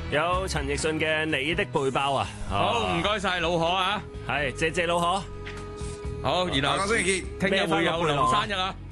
有陳奕迅嘅你的背包啊。 好，唔該晒老何啊。 係，謝謝老何。 好，然後下個星期見。 聽日會有梁生日啦。